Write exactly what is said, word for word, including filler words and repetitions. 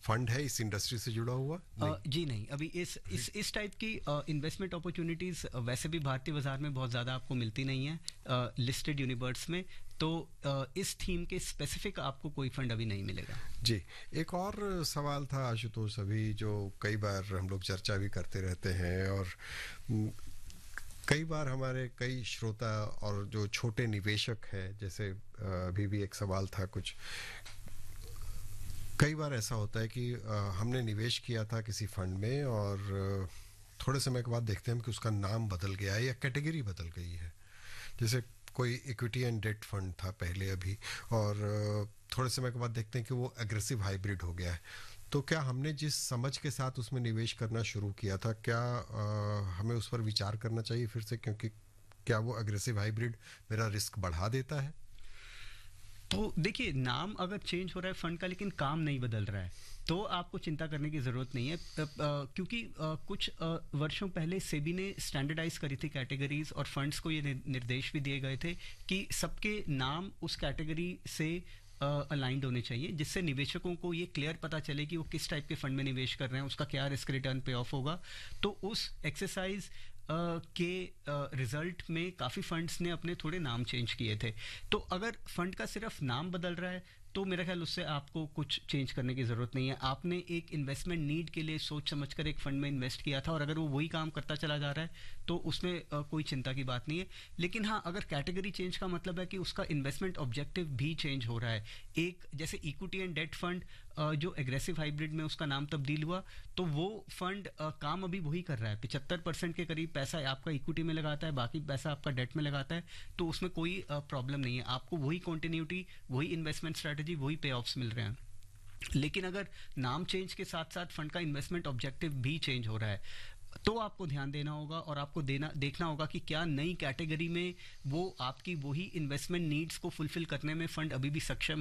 Fund है इस industry से जुड़ा हुआ? नहीं। अ, जी नहीं, अभी इस इस इस टाइप की इन्वेस्टमेंट अपॉर्चुनिटीज़ वैसे भी भारतीय बाजार में बहुत ज़्यादा आपको मिलती नहीं है लिस्टेड यूनिवर्स में। तो अ, इस थीम के स्पेसिफिक आपको कोई फंड अभी नहीं मिलेगा। जी, एक और सवाल था आशुतोष, अभी जो कई बार हम लोग चर्चा भी करते रहते हैं, और म, कई बार हमारे कई श्रोता और जो छोटे निवेशक हैं, जैसे अ, अभी भी एक सवाल था कुछ, कई बार ऐसा होता है कि अ, हमने निवेश किया था किसी फंड में, और अ, थोड़े समय के बाद देखते हैं कि उसका नाम बदल गया है या कैटेगरी बदल गई है। जैसे कोई इक्विटी एंड डेट फंड था पहले अभी, और अ, थोड़े समय के बाद देखते हैं कि वो एग्रेसिव हाइब्रिड हो गया है। तो क्या हमने जिस समझ के साथ उसमें निवेश करना शुरू किया था, क्या अ, हमें उस पर विचार करना चाहिए फिर से, क्योंकि क्या वो एग्रेसिव हाइब्रिड मेरा रिस्क बढ़ा देता है? तो देखिए, नाम अगर चेंज हो रहा है फंड का लेकिन काम नहीं बदल रहा है, तो आपको चिंता करने की ज़रूरत नहीं है। अ, अ, क्योंकि अ, कुछ अ, वर्षों पहले सेबी ने स्टैंडर्डाइज करी थी कैटेगरीज, और फंड्स को ये नि- निर्देश भी दिए गए थे कि सबके नाम उस कैटेगरी से अलाइंड होने चाहिए, जिससे निवेशकों को ये क्लियर पता चले कि वो किस टाइप के फंड में निवेश कर रहे हैं, उसका क्या रिस्क रिटर्न पे ऑफ होगा। तो उस एक्सरसाइज के रिजल्ट में काफ़ी फंड्स ने अपने थोड़े नाम चेंज किए थे। तो अगर फंड का सिर्फ नाम बदल रहा है तो मेरा ख्याल उससे आपको कुछ चेंज करने की ज़रूरत नहीं है। आपने एक इन्वेस्टमेंट नीड के लिए सोच समझकर एक फंड में इन्वेस्ट किया था, और अगर वो वही काम करता चला जा रहा है तो उसमें अ, कोई चिंता की बात नहीं है। लेकिन हाँ, अगर कैटेगरी चेंज का मतलब है कि उसका इन्वेस्टमेंट ऑब्जेक्टिव भी चेंज हो रहा है, एक जैसे इक्विटी एंड डेट फंड जो एग्रेसिव हाइब्रिड में उसका नाम तब्दील हुआ, तो वो फंड काम अभी वही कर रहा है, पिछहत्तर परसेंट के करीब पैसा आपका इक्विटी में लगाता है, बाकी पैसा आपका डेट में लगाता है। तो उसमें कोई प्रॉब्लम नहीं है, आपको वही कॉन्टिन्यूटी, वही इन्वेस्टमेंट स्ट्रेटजी, वही पे ऑफ्स मिल रहे हैं। लेकिन अगर नाम चेंज के साथ साथ फंड का इन्वेस्टमेंट ऑब्जेक्टिव भी चेंज हो रहा है, तो आपको ध्यान देना होगा, और आपको देना देखना होगा कि क्या नई कैटेगरी में वो आपकी वही इन्वेस्टमेंट नीड्स को फुलफिल करने में फंड अभी भी सक्षम